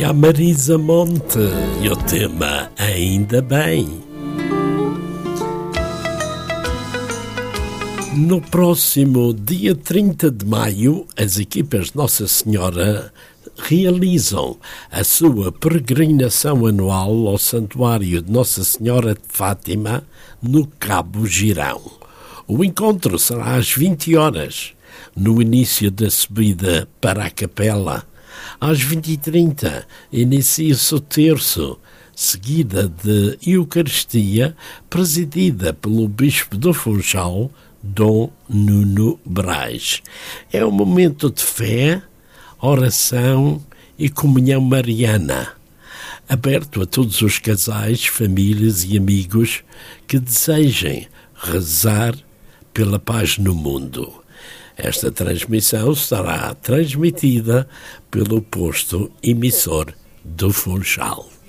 Vai a Marisa Monte e o tema Ainda Bem. No próximo dia 30 de maio, as equipas Nossa Senhora realizam a sua peregrinação anual ao Santuário de Nossa Senhora de Fátima, no Cabo Girão. O encontro será às 20 horas, no início da subida para a capela. Às 20h30, inicia-se o terço, seguida de Eucaristia, presidida pelo Bispo do Funchal, Dom Nuno Braz. É um momento de fé, oração e comunhão mariana, aberto a todos os casais, famílias e amigos que desejem rezar pela paz no mundo. Esta transmissão será transmitida pelo posto emissor do Funchal.